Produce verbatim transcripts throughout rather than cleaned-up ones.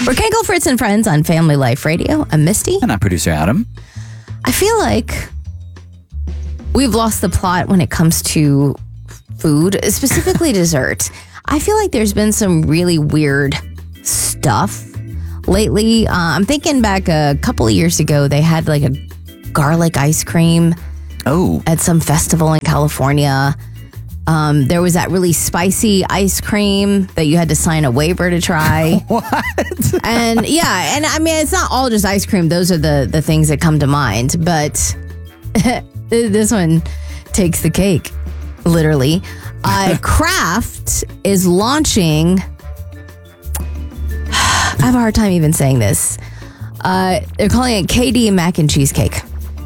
We're Kegel, Fritz, and Friends on Family Life Radio. I'm Misty. And I'm producer Adam. I feel like we've lost the plot when it comes to food, specifically dessert. I feel like there's been some really weird stuff lately. Uh, I'm thinking back a couple of years ago, they had like a garlic ice cream Oh. at some festival in California. Um, there was that really spicy ice cream that you had to sign a waiver to try. What? And yeah, and I mean, it's not all just ice cream. Those are the, the things that come to mind. But this one takes the cake, literally. Uh, Kraft is launching... I have a hard time even saying this. Uh, they're calling it K D Mac and Cheesecake.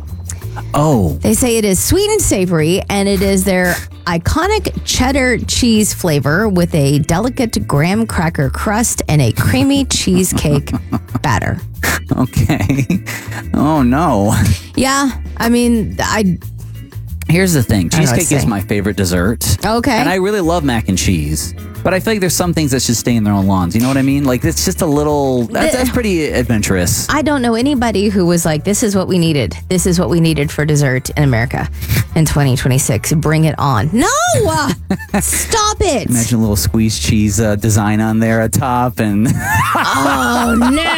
Oh. They say it is sweet and savory, and it is their iconic cheddar cheese flavor with a delicate graham cracker crust and a creamy cheesecake batter. Okay. Oh, no. Yeah, I mean, I... Here's the thing. I don't know what to Cheesecake is say. my favorite dessert. Okay. And I really love mac and cheese. But I feel like there's some things that should stay in their own lawns. You know what I mean? Like, it's just a little... That's, that's pretty adventurous. I don't know anybody who was like, this is what we needed. This is what we needed for dessert in America in twenty twenty-six. Bring it on. No! Stop it! Imagine a little squeezed cheese uh, design on there at top and... Oh,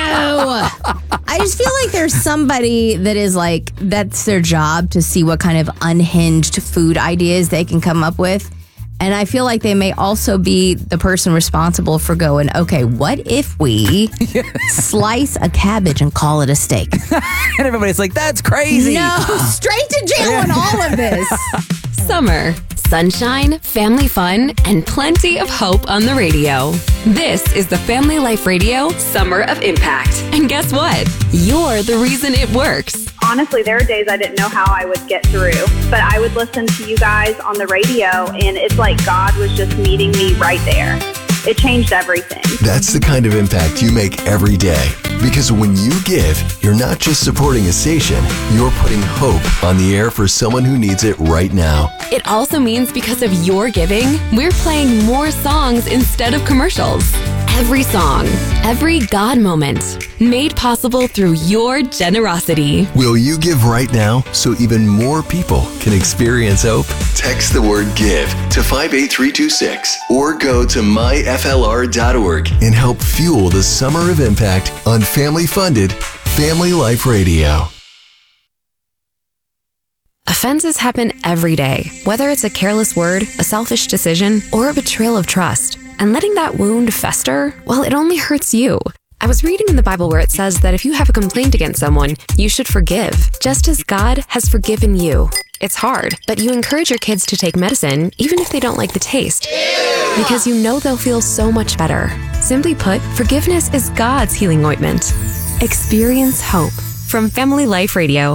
no! I just feel like there's somebody that is like, that's their job to see what kind of unhinged food ideas they can come up with. And I feel like they may also be the person responsible for going, okay, what if we slice a cabbage and call it a steak? and everybody's like, that's crazy. No, straight to jail on all of this. Summer, sunshine, family fun, and plenty of hope on the radio. This is the Family Life Radio Summer of Impact. And guess what? You're the reason it works. Honestly, there are days I didn't know how I would get through, but I would listen to you guys on the radio, and it's like God was just meeting me right there. It changed everything. That's the kind of impact you make every day. Because when you give, you're not just supporting a station, you're putting hope on the air for someone who needs it right now. It also means because of your giving, we're playing more songs instead of commercials. Every song, every God moment, made possible through your generosity. Will you give right now so even more people can experience hope? Text the word GIVE to five eight three two six or go to my f l r dot org and help fuel the summer of impact on family-funded Family Life Radio. Offenses happen every day, whether it's a careless word, a selfish decision, or a betrayal of trust. And letting that wound fester, well, it only hurts you. I was reading in the Bible where it says that if you have a complaint against someone, you should forgive, just as God has forgiven you. It's hard, but you encourage your kids to take medicine, even if they don't like the taste, because you know they'll feel so much better. Simply put, forgiveness is God's healing ointment. Experience hope. From Family Life Radio.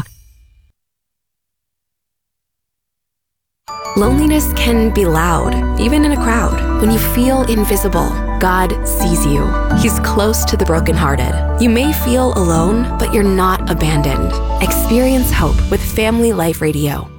Loneliness can be loud, even in a crowd. When you feel invisible, God sees you. He's close to the brokenhearted. You may feel alone, but you're not abandoned. Experience hope with Family Life Radio.